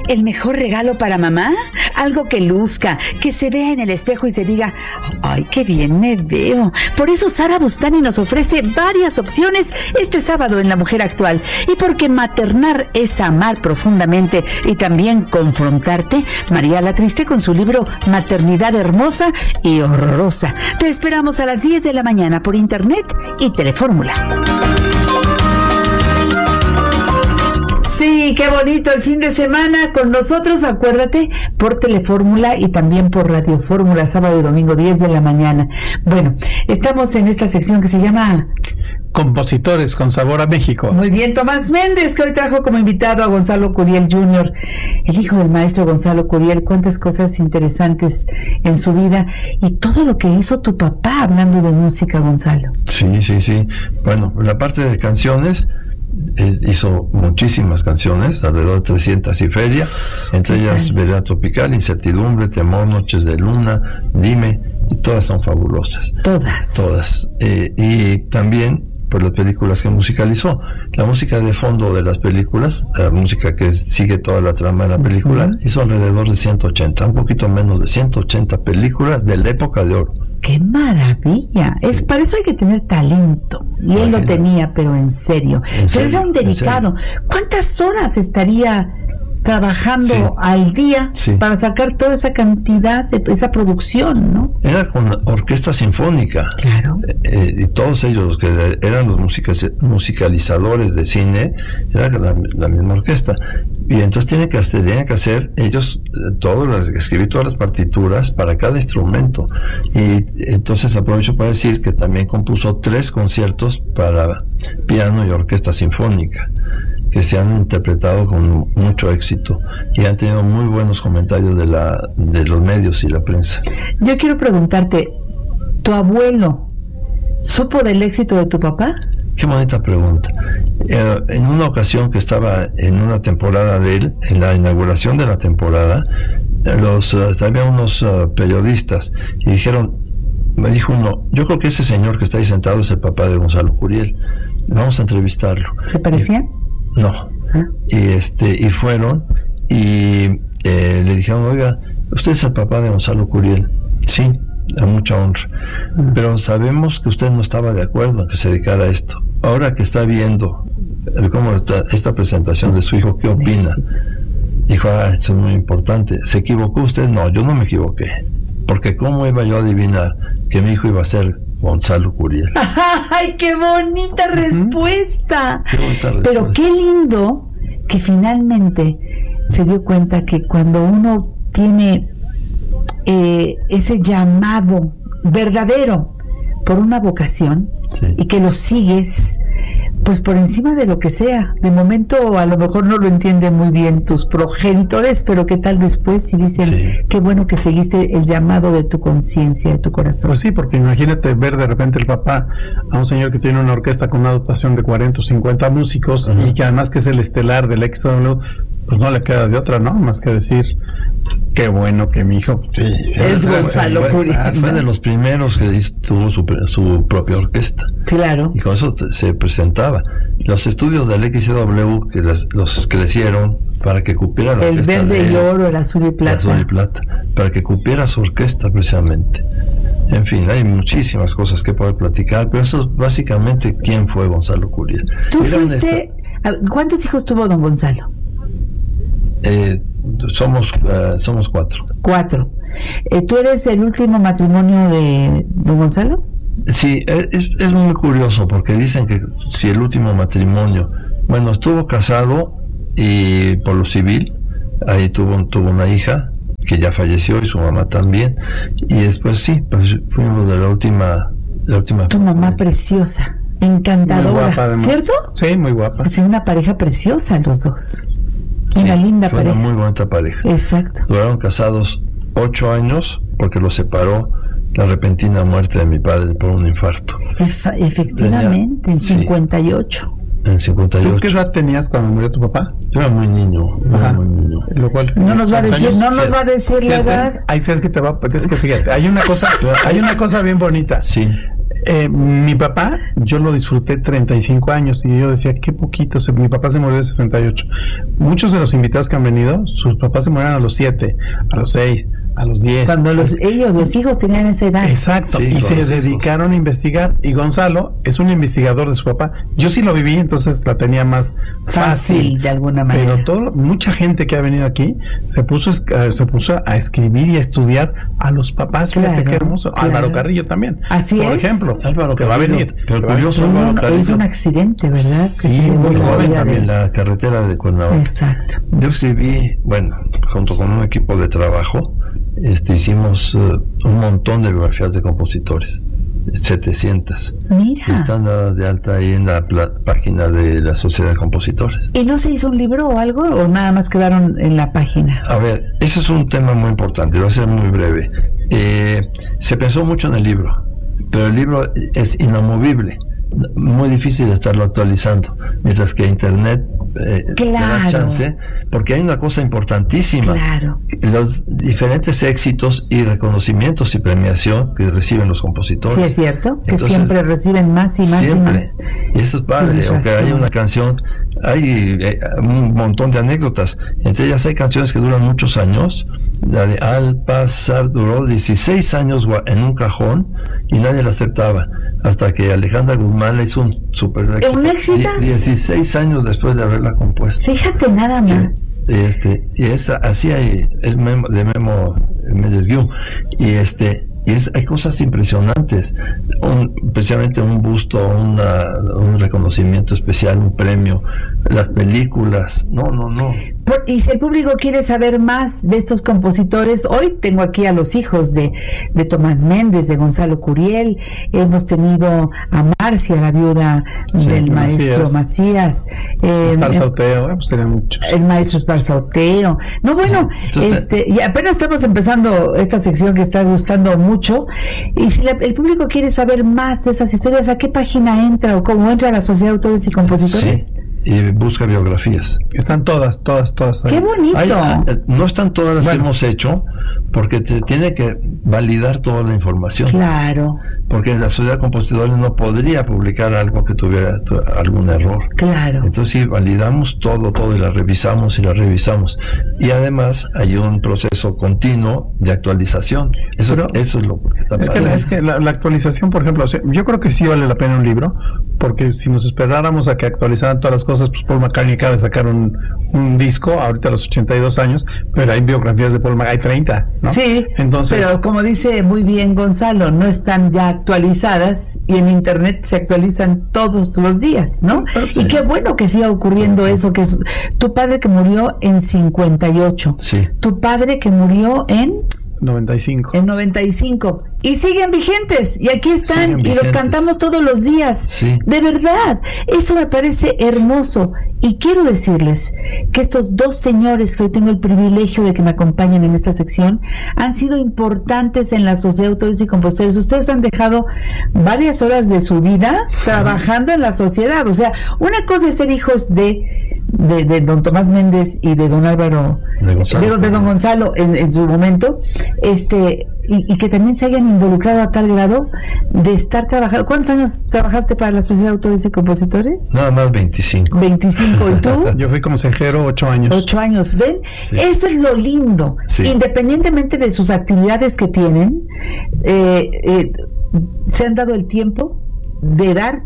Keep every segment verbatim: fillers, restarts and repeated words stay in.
el mejor regalo para mamá? Algo que luzca, que se vea en el espejo y se diga, ¡ay, qué bien me veo! Por eso Sara Bustani nos ofrece varias opciones este sábado en La Mujer Actual. Y porque maternar es amar profundamente y también confrontarte, María la Triste con su libro Maternidad Hermosa y Horrorosa. Te esperamos a las diez de la mañana por internet y Telefórmula. Sí, qué bonito el fin de semana con nosotros, acuérdate, por Telefórmula y también por Radio Fórmula, sábado y domingo, diez de la mañana. Bueno, estamos en esta sección que se llama Compositores con Sabor a México. Muy bien, Tomás Méndez, que hoy trajo como invitado a Gonzalo Curiel junior, el hijo del maestro Gonzalo Curiel. Cuántas cosas interesantes en su vida y todo lo que hizo tu papá hablando de música, Gonzalo. Sí, sí, sí. Bueno, la parte de canciones, él hizo muchísimas canciones, alrededor de trescientas y feria, entre ellas Vereda Tropical, Incertidumbre, Temor, Noches de Luna, Dime, y todas son fabulosas. Todas. Todas. Eh, y también por las películas que musicalizó. La música de fondo de las películas, la música que sigue toda la trama de la película, uh-huh. hizo alrededor de ciento ochenta, un poquito menos de ciento ochenta películas de la época de oro. ¡Qué maravilla! Es, para eso hay que tener talento. Y él lo tenía, pero en serio. ¿En serio? Pero era un dedicado. ¿Cuántas horas estaría trabajando sí. al día sí. para sacar toda esa cantidad de esa producción, ¿no? Era con orquesta sinfónica. Claro. Eh, y todos ellos, los que eran los musicas, musicalizadores de cine, era la, la misma orquesta. Y entonces tienen que, tenían que hacer ellos todo, las, escribir todas las partituras para cada instrumento. Y entonces aprovecho para decir que también compuso tres conciertos para piano y orquesta sinfónica, que se han interpretado con mucho éxito y han tenido muy buenos comentarios de la de los medios y la prensa. Yo quiero preguntarte, ¿tu abuelo supo del éxito de tu papá? Qué bonita pregunta. Eh, en una ocasión que estaba en una temporada de él, en la inauguración de la temporada, los uh, había unos uh, periodistas y dijeron, me dijo uno, yo creo que ese señor que está ahí sentado es el papá de Gonzalo Curiel, vamos a entrevistarlo. ¿Se parecían? Y, no. ¿Ah? Y este y fueron y eh, le dijeron, oiga, usted es el papá de Gonzalo Curiel. Sí, a mucha honra. Uh-huh. Pero sabemos que usted no estaba de acuerdo en que se dedicara a esto. Ahora que está viendo cómo está esta presentación de su hijo, ¿qué opina? Sí. Dijo, ah, esto es muy importante. ¿Se equivocó usted? No, yo no me equivoqué. Porque ¿cómo iba yo a adivinar que mi hijo iba a ser Gonzalo Curiel? ¡Ay, qué bonita uh-huh. respuesta! Qué bonita respuesta! Pero qué lindo que finalmente se dio cuenta que cuando uno tiene eh, ese llamado verdadero por una vocación, sí. y que lo sigues pues por encima de lo que sea. De momento a lo mejor no lo entienden muy bien tus progenitores, pero qué tal después si dicen, sí. qué bueno que seguiste el llamado de tu conciencia, de tu corazón. Pues sí, porque imagínate ver de repente el papá a un señor que tiene una orquesta con una dotación de cuarenta o cincuenta músicos, uh-huh. y que además que es el estelar del X W, pues no le queda de otra, ¿no? Más que decir, qué bueno que mi hijo sí, sí, es Gonzalo Curiel. Fue, fue de los primeros que tuvo su, su propia orquesta. Claro. Y con eso te, se presentaba. Los estudios del X W que las, los crecieron para que cupiera la el orquesta. El verde de, y oro, el azul y plata. El azul y plata. Para que cupiera su orquesta precisamente. En fin, hay muchísimas cosas que poder platicar, pero eso es básicamente quién fue Gonzalo Curiel. ¿Tú Era fuiste? Esta... ¿Cuántos hijos tuvo don Gonzalo? Eh, somos uh, somos cuatro. Cuatro. Eh, ¿Tú eres el último matrimonio de don Gonzalo? Sí, es, es muy curioso porque dicen que si el último matrimonio, bueno, estuvo casado y por lo civil, ahí tuvo, tuvo una hija que ya falleció y su mamá también, y después sí, pues fuimos de la última, la última. Tu mamá preciosa, encantadora, guapa, ¿cierto? Sí, muy guapa. Es una pareja preciosa los dos. Una sí, linda fue pareja. Una muy bonita pareja. Exacto. Duraron casados ocho años porque los separó la repentina muerte de mi padre por un infarto. Efa, efectivamente, Tenía, en cincuenta y ocho. Sí, en cincuenta y ocho. ¿Tú qué edad tenías cuando murió tu papá? Yo era muy niño, era muy niño. Lo cual, no nos va a decir, años? no nos va a decir la edad. Ay, es que te va, es que fíjate, hay una cosa, hay una cosa bien bonita. Sí. Eh, mi papá, yo lo disfruté treinta y cinco años y yo decía, qué poquito. Se, mi papá se murió de sesenta y ocho. Muchos de los invitados que han venido, sus papás se murieron a los siete, a los seis, a los diez. Cuando los, ellos, los hijos tenían esa edad. Exacto, sí, y se dedicaron a investigar. Y Gonzalo es un investigador de su papá. Yo sí lo viví, entonces la tenía más fácil, fácil de alguna manera. Pero todo, mucha gente que ha venido aquí se puso, se puso a escribir y a estudiar a los papás. Claro, fíjate qué hermoso. Claro. Álvaro Carrillo también. Así por es. ejemplo, Álvaro que va a venir. Pero curioso, no, Álvaro no, Carrillo. Fue un accidente, ¿verdad? Sí, que muy joven la también, de... la carretera de Cuernavaca. Exacto. Yo escribí, bueno, junto con un equipo de trabajo, este, hicimos uh, un montón de biografías de compositores, setecientas. Mira. Y están dadas de alta ahí en la pla- página de la Sociedad de Compositores. ¿Y no se hizo un libro o algo? ¿O nada más quedaron en la página? A ver, ese es un tema muy importante, lo voy a hacer muy breve. Eh, se pensó mucho en el libro, pero el libro es inamovible. Muy difícil estarlo actualizando, mientras que internet eh, claro. te da chance, porque hay una cosa importantísima, claro. los diferentes éxitos y reconocimientos y premiación que reciben los compositores. Sí, es cierto, que Entonces, siempre reciben más y más siempre. y más. Y eso es padre, aunque haya una canción, hay eh, un montón de anécdotas, entre ellas hay canciones que duran muchos años. La de Al pasar duró dieciséis años en un cajón y nadie la aceptaba, hasta que Alejandra Guzmán le hizo un super éxito. ¿Un éxito? dieciséis años después de haberla compuesto. Fíjate nada más. Sí, este, y es así, hay el memo de Memo Méndez Guiú, y este y es, hay cosas impresionantes, un, especialmente un busto, una, un reconocimiento especial, un premio, las películas, no, no, no. Por, y si el público quiere saber más de estos compositores, hoy tengo aquí a los hijos de, de Tomás Méndez, de Gonzalo Curiel, hemos tenido a Marcia, la viuda sí, del maestro Macías, Macías eh, Esparzauteo, eh, pues tenía muchos. El maestro Esparzauteo. No, bueno, Entonces, este, y apenas estamos empezando esta sección que está gustando mucho. Y si la, el público quiere saber más de esas historias, ¿a qué página entra o cómo entra a la Sociedad de Autores y Compositores? Sí. Y busca biografías. Están todas, todas, todas. Ahí. ¡Qué bonito! Hay, no están todas las bueno. que hemos hecho, porque te, tiene que validar toda la información. Claro. Porque la Sociedad de Compositores no podría publicar algo que tuviera tu, algún error. Claro. Entonces sí, validamos todo, todo, y la revisamos y la revisamos. Y además hay un proceso continuo de actualización. Eso, Pero, eso es lo que está es que, la, es que la, la actualización, por ejemplo, o sea, yo creo que sí vale la pena un libro, porque si nos esperáramos a que actualizaran todas las cosas, pues Paul McCartney acaba de sacar un, un disco ahorita a los ochenta y dos años, pero hay biografías de Paul McCartney, hay treinta, ¿no? Sí, entonces, pero como dice muy bien Gonzalo, no están ya actualizadas y en internet se actualizan todos los días, ¿no? Sí. Y qué bueno que siga ocurriendo sí. eso, que es tu padre que murió en cincuenta y ocho, sí. tu padre que murió en noventa y cinco. En noventa y cinco. Y siguen vigentes. Y aquí están. Siguen y vigentes. Los cantamos todos los días. Sí. De verdad. Eso me parece hermoso. Y quiero decirles que estos dos señores que hoy tengo el privilegio de que me acompañen en esta sección han sido importantes en la Sociedad de Autores y Compositores. Ustedes han dejado varias horas de su vida trabajando en la sociedad. O sea, una cosa es ser hijos de de, de don Tomás Méndez y de don Álvaro, de, Gonzalo, de, de don Gonzalo en, en su momento, este y, y que también se hayan involucrado a tal grado de estar trabajando. ¿Cuántos años trabajaste para la Sociedad de Autores y Compositores? Nada más veinticinco. veinticinco, ¿y tú? Yo fui consejero ocho años. Ocho años, ¿ven? Sí. Eso es lo lindo. Sí. Independientemente de sus actividades que tienen, eh, eh, se han dado el tiempo de dar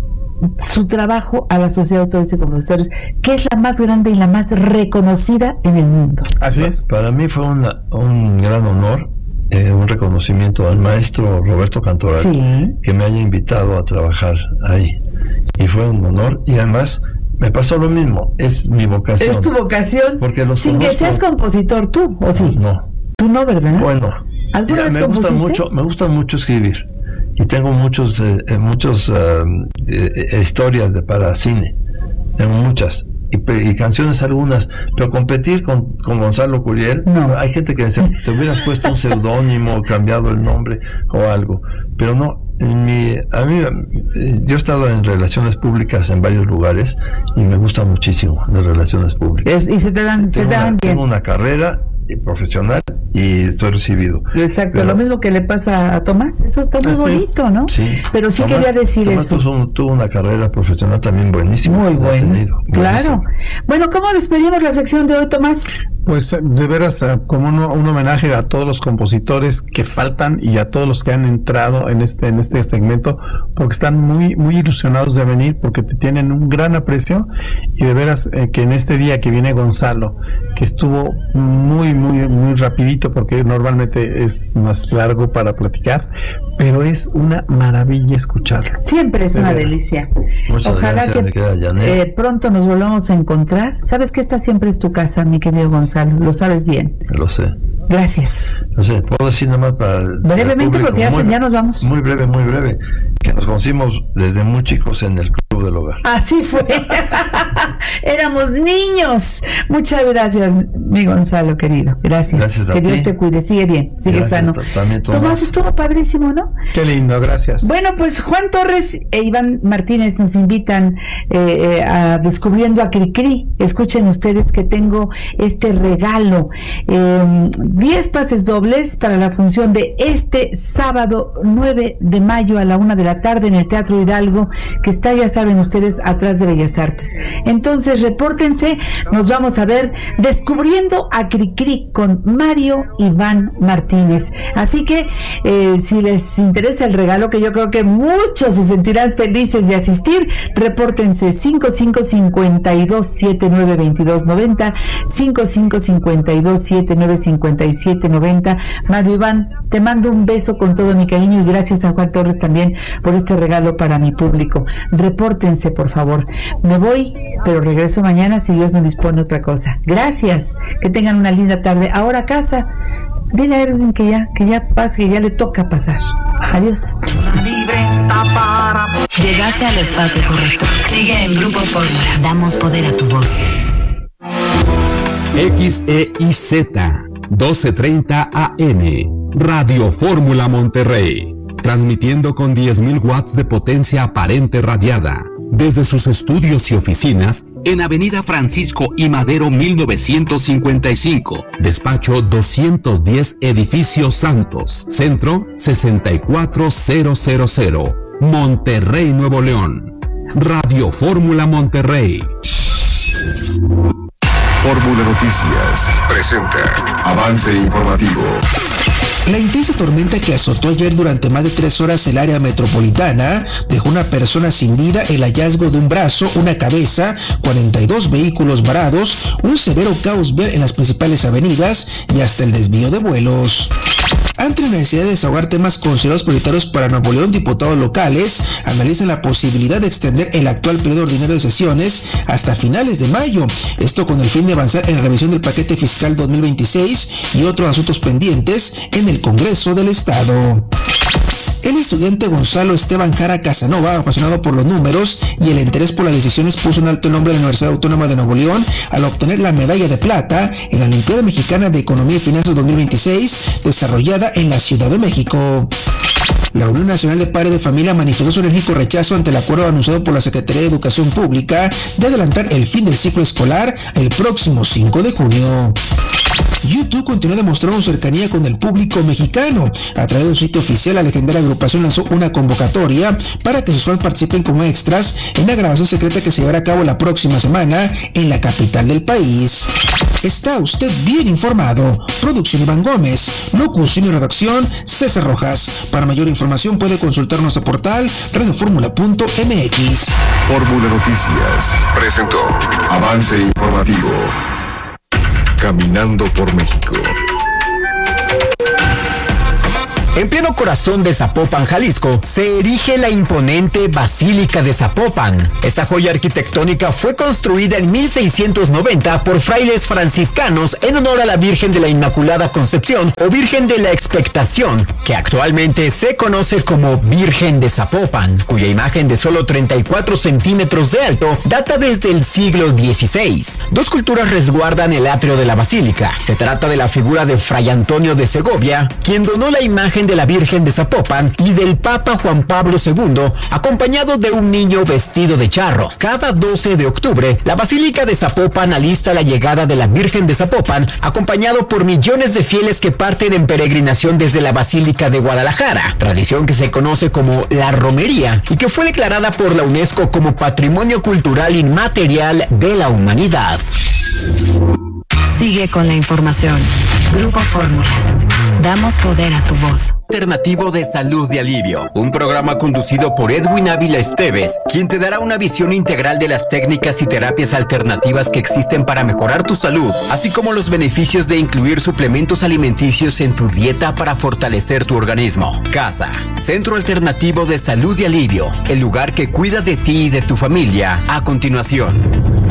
su trabajo a la Sociedad de Autores y Compositores, que es la más grande y la más reconocida en el mundo. Así es. Para mí fue una, un gran honor, eh, un reconocimiento al maestro Roberto Cantoral, sí. que me haya invitado a trabajar ahí. Y fue un honor, y además me pasó lo mismo, es mi vocación. Es tu vocación, porque los sin conozco. que seas compositor tú, ¿o sí? No. Tú no, ¿verdad? Bueno, ¿alguna vez me gusta mucho, me gusta mucho escribir. Y tengo muchos eh, muchos uh, eh, historias de para cine, tengo muchas y, y canciones algunas, pero competir con, con Gonzalo Curiel, no. Hay gente que dice, te hubieras puesto un seudónimo, cambiado el nombre o algo, pero no. En mi, a mí, yo he estado en relaciones públicas en varios lugares y me gusta muchísimo las relaciones públicas. Es, y se te dan, tengo, se te dan una, bien. Tengo una carrera y profesional y estoy recibido. Exacto, Pero, lo mismo que le pasa a Tomás, eso está muy bonito, es. ¿no? Sí. Pero sí Tomás, quería decir Tomás eso. Tuvo, tuvo una carrera profesional también buenísima. Muy buena, claro. Buenísima. Bueno, ¿cómo despedimos la sección de hoy, Tomás? Pues de veras, como un, un homenaje a todos los compositores que faltan y a todos los que han entrado en este en este segmento, porque están muy muy ilusionados de venir, porque te tienen un gran aprecio, y de veras eh, que en este día que viene Gonzalo, que estuvo muy muy muy rapidito, porque normalmente es más largo para platicar, pero es una maravilla escucharlo. Siempre es de una veras. Delicia. Muchas Ojalá gracias, que eh, pronto nos volvamos a encontrar. Sabes que esta siempre es tu casa, mi querido Gonzalo. Lo sabes bien. Lo sé. Gracias. No sé, puedo decir nada más para el, brevemente, el porque ya, muy, ya nos vamos. Muy breve, muy breve. Que nos conocimos desde muy chicos en el Club del Hogar. Así fue. Éramos niños. Muchas gracias, mi Gonzalo querido. Gracias. Gracias a que Dios ti. te cuide. Sigue bien, sigue Gracias, sano. También, Tomás. Tomás, estuvo padrísimo, ¿no? Qué lindo, gracias. Bueno, pues Juan Torres e Iván Martínez nos invitan eh, a Descubriendo a Cricri. Escuchen ustedes que tengo este regalo. Eh, diez pases dobles para la función de este sábado nueve de mayo a la una de la tarde en el Teatro Hidalgo, que está, ya saben ustedes, atrás de Bellas Artes. Entonces, repórtense, nos vamos a ver Descubriendo a Cricri con Mario Iván Martínez. Así que, eh, si les interesa el regalo, que yo creo que muchos se sentirán felices de asistir, repórtense cinco cinco cinco dos siete nueve dos dos nueve cero, cinco cinco cinco dos siete nueve cinco siete nueve cero. Mario Iván, te mando un beso con todo mi cariño, y gracias a Juan Torres también por este regalo para mi público. Repórtense, por favor. Me voy, pero regreso mañana si Dios no dispone otra cosa. Gracias, que tengan una linda tarde. Ahora a casa, dile a Erwin que ya, que ya pase, que ya le toca pasar. Adiós. Llegaste al espacio correcto. Sigue en Grupo Fórmula. Damos poder a tu voz. X E I Z doce treinta A M, Radio Fórmula Monterrey, transmitiendo con diez mil watts de potencia aparente radiada, desde sus estudios y oficinas en Avenida Francisco I. Madero mil novecientos cincuenta y cinco, despacho doscientos diez, Edificio Santos, Centro sesenta y cuatro mil, Monterrey, Nuevo León. Radio Fórmula Monterrey. Fórmula Noticias presenta Avance Informativo. La intensa tormenta que azotó ayer durante más de tres horas el área metropolitana dejó una persona sin vida, el hallazgo de un brazo, una cabeza, cuarenta y dos vehículos varados, un severo caos vial en las principales avenidas y hasta el desvío de vuelos. Ante la necesidad de desahogar temas considerados prioritarios para Nuevo León, diputados locales analizan la posibilidad de extender el actual periodo ordinario de sesiones hasta finales de mayo. Esto con el fin de avanzar en la revisión del paquete fiscal dos mil veintiséis y otros asuntos pendientes en el Congreso del Estado. El estudiante Gonzalo Esteban Jara Casanova, apasionado por los números y el interés por las decisiones, puso en alto el nombre de la Universidad Autónoma de Nuevo León al obtener la medalla de plata en la Olimpiada Mexicana de Economía y Finanzas dos mil veintiséis, desarrollada en la Ciudad de México. La Unión Nacional de Padres de Familia manifestó su enérgico rechazo ante el acuerdo anunciado por la Secretaría de Educación Pública de adelantar el fin del ciclo escolar el próximo cinco de junio. YouTube continúa demostrando cercanía con el público mexicano. A través de su sitio oficial, la legendaria agrupación lanzó una convocatoria para que sus fans participen como extras en la grabación secreta que se llevará a cabo la próxima semana en la capital del país. Está usted bien informado. Producción Iván Gómez, locución y redacción César Rojas. Para mayor información puede consultar nuestro portal radioformula punto m x. Fórmula Noticias presentó Avance Informativo. Caminando por México. En pleno corazón de Zapopan, Jalisco, se erige la imponente Basílica de Zapopan. Esta joya arquitectónica fue construida en mil seiscientos noventa por frailes franciscanos en honor a la Virgen de la Inmaculada Concepción o Virgen de la Expectación, que actualmente se conoce como Virgen de Zapopan, cuya imagen de solo treinta y cuatro centímetros de alto data desde el siglo dieciséis. Dos culturas resguardan el atrio de la basílica. Se trata de la figura de Fray Antonio de Segovia, quien donó la imagen imagen de la Virgen de Zapopan y del Papa Juan Pablo segundo, acompañado de un niño vestido de charro. Cada doce de octubre, la Basílica de Zapopan alista la llegada de la Virgen de Zapopan, acompañado por millones de fieles que parten en peregrinación desde la Basílica de Guadalajara, tradición que se conoce como la romería y que fue declarada por la UNESCO como Patrimonio Cultural Inmaterial de la Humanidad. Sigue con la información. Grupo Fórmula. Damos poder a tu voz. Alternativo de Salud y Alivio, un programa conducido por Edwin Ávila Esteves, quien te dará una visión integral de las técnicas y terapias alternativas que existen para mejorar tu salud, así como los beneficios de incluir suplementos alimenticios en tu dieta para fortalecer tu organismo. CASA, Centro Alternativo de Salud y Alivio, el lugar que cuida de ti y de tu familia. A continuación.